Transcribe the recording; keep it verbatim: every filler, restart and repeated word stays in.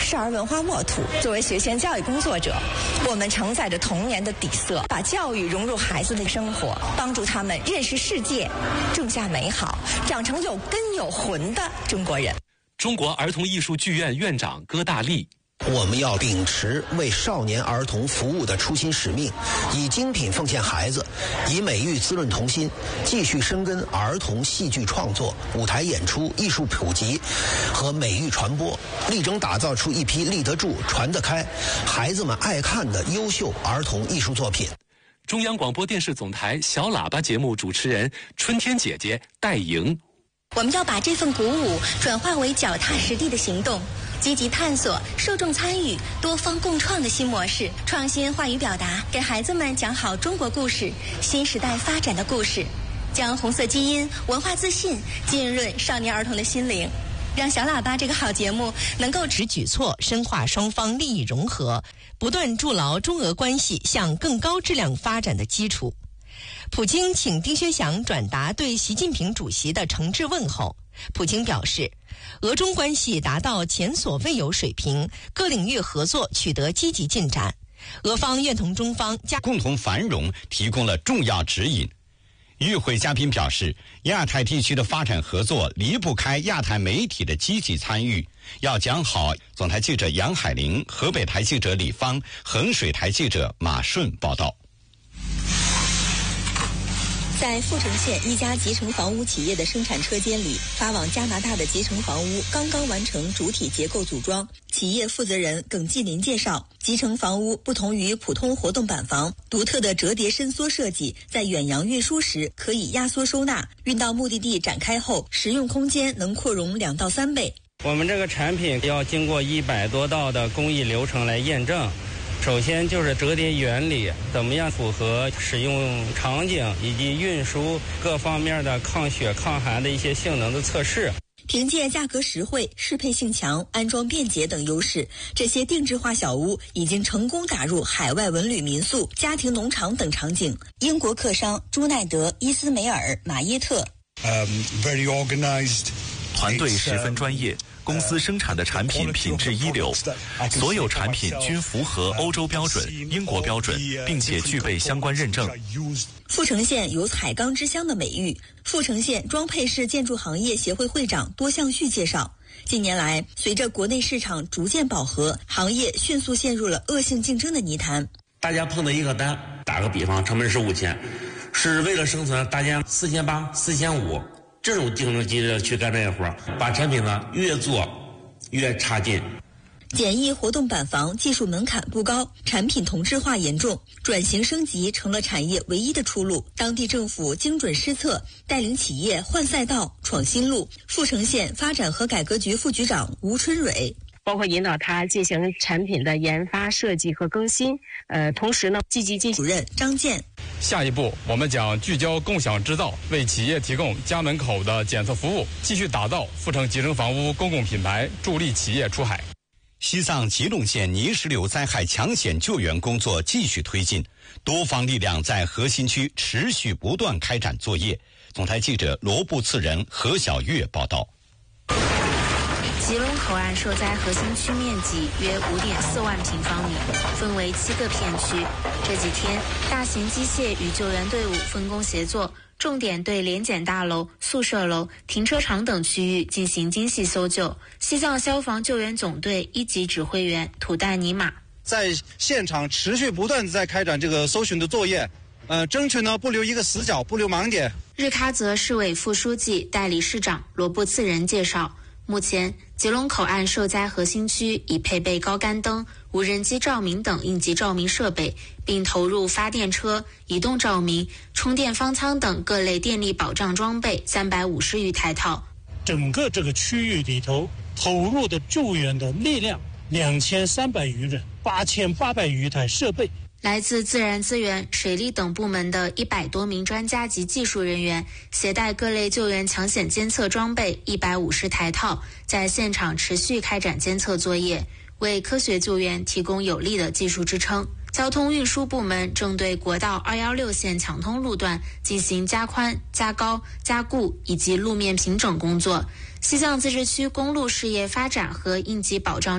少儿文化沃土。作为学前教育工作者，我们承载着童年的底色，把教育融入孩子的生活，帮助他们认识世界，种下美好，长成有根有魂的中国人。 中国儿童艺术剧院院长戈大力。 我们要秉持为少年儿童服务的初心使命，以精品奉献孩子，以美育滋润童心，继续深耕儿童戏剧创作、舞台演出、艺术普及和美育传播，力争打造出一批立得住、传得开、孩子们爱看的优秀儿童艺术作品。 中央广播电视总台小喇叭节目主持人春天姐姐戴莹。 我们要把这份鼓舞转化为脚踏实地的行动，积极探索受众参与、多方共创的新模式，创新话语表达，给孩子们讲好中国故事，新时代发展的故事，将红色基因、文化自信浸润少年儿童的心灵，让小喇叭这个好节目能够持举措深化双方利益融合，不断筑牢中俄关系向更高质量发展的基础。普京请丁薛祥转达对习近平主席的诚挚问候。普京表示，俄中关系达到前所未有水平，各领域合作取得积极进展。俄方愿同中方加共同繁荣提供了重要指引。与会嘉宾表示，亚太地区的发展合作离不开亚太媒体的积极参与，要讲好。总台记者杨海玲、河北台记者李芳、衡水台记者马顺报道。 在富城县一家集成房屋企业的生产车间里，发往加拿大的集成房屋刚刚完成主体结构组装。企业负责人耿继林介绍，集成房屋不同于普通活动板房，独特的折叠伸缩设计，在远洋运输时可以压缩收纳，运到目的地展开后，实用空间能扩容两到三倍。 我们这个产品要经过一百多道的工艺流程来验证。首先就是折叠原理怎么样符合使用场景以及运输各方面的抗雪抗寒的一些性能的测试。 凭借价格实惠、适配性强、安装便捷等优势，这些定制化小屋已经成功打入海外文旅民宿、家庭农场等场景。英国客商朱奈德、伊斯梅尔、马耶特。 Um, very organized. 团队十分专业，公司生产的产品品质一流，所有产品均符合欧洲标准、英国标准，并且具备相关认证。 富城县有海钢之乡的美誉。富城县装配式建筑行业协会会长多向旭介绍，近年来随着国内市场逐渐饱和，行业迅速陷入了恶性竞争的泥潭。 大家碰到一个单，打个比方，成本是五千，是为了生存，大家四千八、四千五。这种竞争机制去干这个活，把产品呢越做越差劲。 简易活动板房技术门槛不高，产品同质化严重，转型升级成了产业唯一的出路。当地政府精准施策，带领企业换赛道、闯新路。富城县发展和改革局副局长吴春蕊。 包括引导他进行产品的研发、设计和更新，呃，同时呢，积极进主任张健。 下一步，我们将聚焦共享制造，为企业提供家门口的检测服务，继续打造富城集成房屋公共品牌，助力企业出海。 西藏吉隆县泥石流灾害抢险救援工作继续推进，多方力量在核心区持续不断开展作业。总台记者罗布次仁、何小月报道。 吉隆口岸受灾核心区面积约五点四万平方米，分为七个片区。这几天，大型机械与救援队伍分工协作，重点对联检大楼、宿舍楼、停车场等区域进行精细搜救。西藏消防救援总队一级指挥员土代尼玛在现场持续不断地在开展这个搜寻的作业，呃，争取呢不留一个死角，不留盲点。 日喀则市委副书记、代理市长罗布次仁介绍，目前吉隆口岸受灾核心区已配备高杆灯、无人机照明等应急照明设备，并投入发电车、移动照明、充电方舱等各类电力保障装备三百五十余台套。 整个这个区域里头投入的救援的力量两千三百余人，八千八百余台设备。 来自自然资源、水利等部门的一百多名专家及技术人员，携带各类救援抢险监测装备一百五十台套，在现场持续开展监测作业，为科学救援提供有力的技术支撑。交通运输部门正对国道二一六线抢通路段进行加宽、加高、加固以及路面平整工作。西藏自治区公路事业发展和应急保障